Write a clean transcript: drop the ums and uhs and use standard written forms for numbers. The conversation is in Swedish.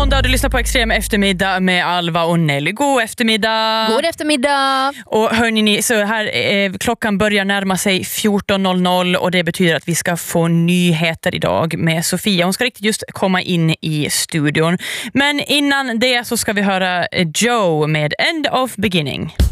måndag och du lyssnar på Extrem eftermiddag med Alva och Nelly. God eftermiddag. God eftermiddag. Och hörni, så här, klockan börjar närma sig 14.00 och det betyder att vi ska få nyheter idag med Sofia. Hon ska riktigt just komma in i studion. Men innan det så ska vi höra Joe med End of Beginning.